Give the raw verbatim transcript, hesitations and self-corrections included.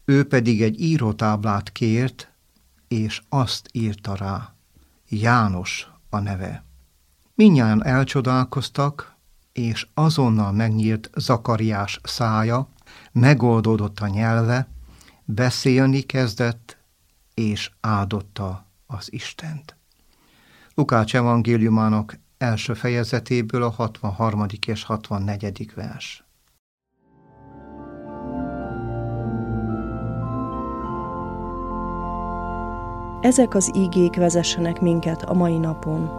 Ő pedig egy írótáblát kért, és azt írta rá: János a neve. Mindnyájan elcsodálkoztak, és azonnal megnyílt Zakariás szája, megoldódott a nyelve, beszélni kezdett, és áldotta az Istent. Lukács evangéliumának első fejezetéből a hatvanharmadik és hatvannegyedik vers. Ezek az ígék vezessenek minket a mai napon.